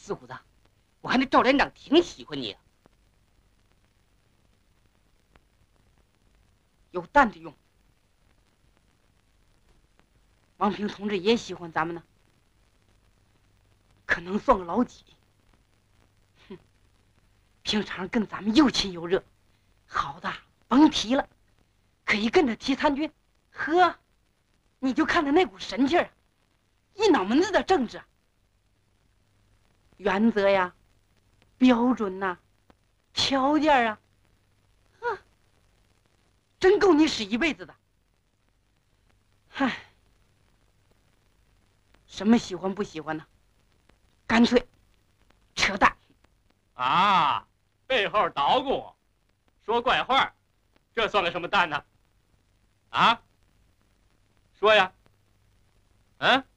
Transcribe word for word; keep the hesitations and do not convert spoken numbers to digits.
四虎子，我看那赵连长挺喜欢你啊，有蛋的用。王平同志也喜欢咱们呢，可能算个老几。哼，平常跟咱们又亲又热，好的甭提了，可一跟着提参军，呵，你就看他那股神气儿，一脑门子的政治。原则呀，标准呐、啊，条件啊，啊，真够你使一辈子的。唉，什么喜欢不喜欢呢？干脆扯淡啊！背后捣鼓，说怪话，这算个什么蛋呢？啊？说呀！嗯、啊？